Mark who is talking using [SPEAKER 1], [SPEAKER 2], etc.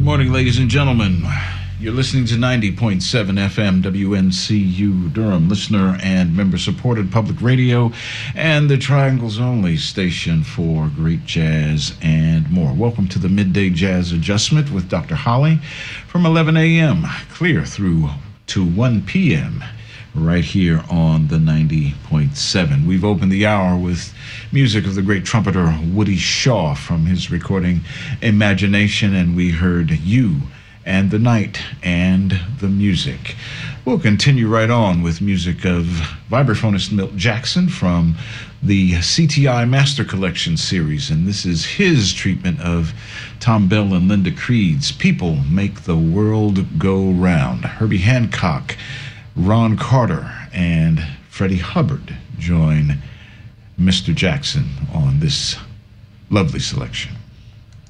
[SPEAKER 1] Good morning, ladies and gentlemen. You're listening to 90.7 FM WNCU Durham, listener and member-supported public radio, and the Triangles Only station for great jazz and more. Welcome to the Midday Jazz Adjustment with Dr. Holly from 11 a.m. clear through to 1 p.m. right here on the 90.7. We've opened the hour with music of the great trumpeter Woody Shaw from his recording Imagination, and we heard You and the Night and the Music. We'll continue right on with music of vibraphonist Milt Jackson from the CTI Master Collection series, and this is his treatment of Tom Bell and Linda Creed's People Make the World Go Round. Herbie Hancock, Ron Carter, and Freddie Hubbard join Mr. Jackson on this lovely selection.